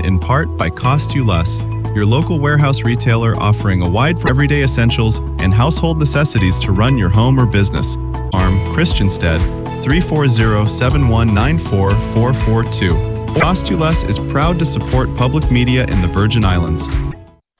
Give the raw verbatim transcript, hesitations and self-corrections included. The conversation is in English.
in part by Cost You Less, your local warehouse retailer offering a wide variety of everyday essentials and household necessities to run your home or business. Arm Christiansted, three four zero, seven one nine four, four four two. Cost You Less is proud to support public media in the Virgin Islands.